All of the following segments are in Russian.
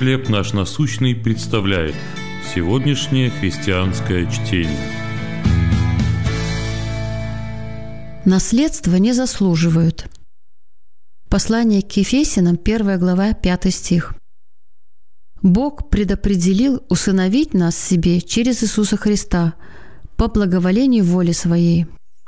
«Хлеб наш насущный» представляет сегодняшнее христианское чтение. Наследство не заслуживают. Послание к Ефесянам, 1 глава, 5 стих. Бог предопределил усыновить нас себе через Иисуса Христа по благоволению воли Своей.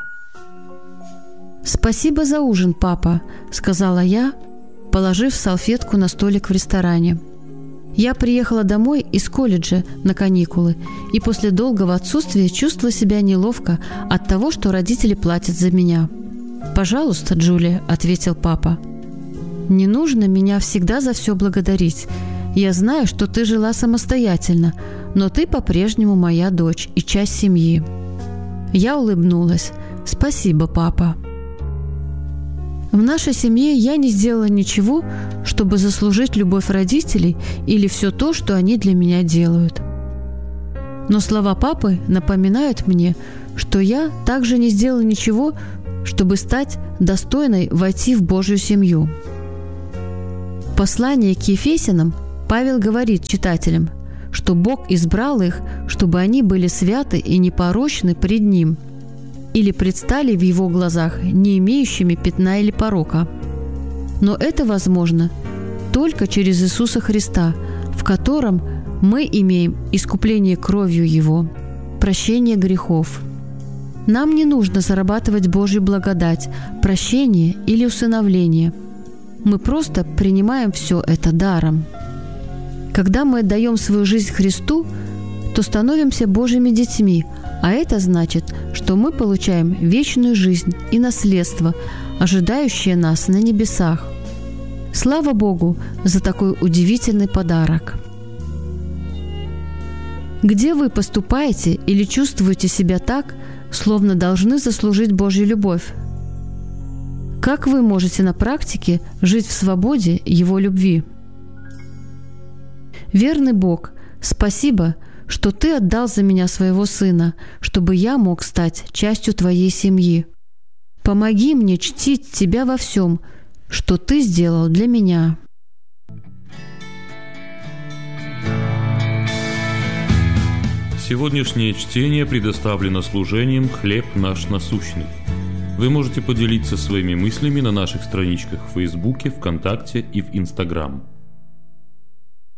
«Спасибо за ужин, папа», — сказала я, положив салфетку на столик в ресторане. Я приехала домой из колледжа на каникулы и после долгого отсутствия чувствовала себя неловко от того, что родители платят за меня. «Пожалуйста, Джулия», — ответил папа. «Не нужно меня всегда за все благодарить. Я знаю, что ты жила самостоятельно, но ты по-прежнему моя дочь и часть семьи». Я улыбнулась. «Спасибо, папа». В нашей семье я не сделала ничего, чтобы заслужить любовь родителей или все то, что они для меня делают. Но слова папы напоминают мне, что я также не сделала ничего, чтобы стать достойной войти в Божью семью. В послании к Ефесянам Павел говорит читателям, что Бог избрал их, чтобы они были святы и непорочны пред Ним, или предстали в Его глазах не имеющими пятна или порока. Но это возможно только через Иисуса Христа, в котором мы имеем искупление кровью Его, прощение грехов. Нам не нужно зарабатывать Божью благодать, прощение или усыновление. Мы просто принимаем все это даром. Когда мы отдаем свою жизнь Христу, то становимся Божьими детьми, а это значит, что мы получаем вечную жизнь и наследство, ожидающее нас на небесах. Слава Богу за такой удивительный подарок! Где вы поступаете или чувствуете себя так, словно должны заслужить Божью любовь? Как вы можете на практике жить в свободе Его любви? Верный Бог, спасибо, что Ты отдал за меня своего Сына, чтобы я мог стать частью Твоей семьи. Помоги мне чтить Тебя во всем, что Ты сделал для меня. Сегодняшнее чтение предоставлено служением «Хлеб наш насущный». Вы можете поделиться своими мыслями на наших страничках в Фейсбуке, ВКонтакте и в Инстаграм.